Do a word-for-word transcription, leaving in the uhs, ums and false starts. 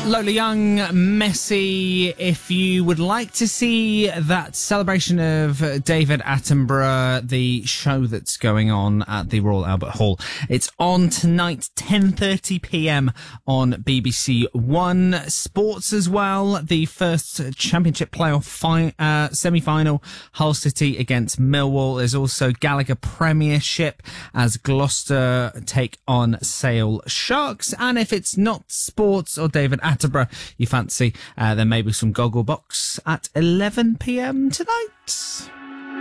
Lola Young, Messi. If you would like to see that celebration of David Attenborough, the show that's going on at the Royal Albert Hall, it's on tonight, ten thirty p.m. on B B C One. Sports as well. The first Championship playoff fi- uh, semi-final, Hull City against Millwall. There's also Gallagher Premiership as Gloucester take on Sale Sharks. And if it's not sports or David Attenborough you fancy, uh, there may be some Gogglebox at eleven p.m. tonight.